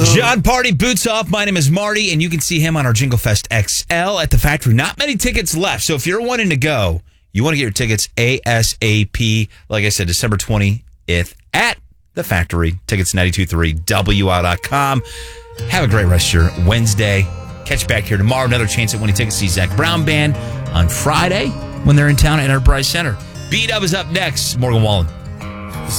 John Party boots off. My name is Marty, and you can see him on our Jingle Fest XL at the factory. Not many tickets left, so if you're wanting to go, you want to get your tickets ASAP. Like I said, December 20th at the factory. Tickets 923WOW.com. Have a great rest of your Wednesday. Catch you back here tomorrow. Another chance at winning tickets to see Zach Brown Band on Friday when they're in town at Enterprise Center. B-Dub is up next. Morgan Wallen.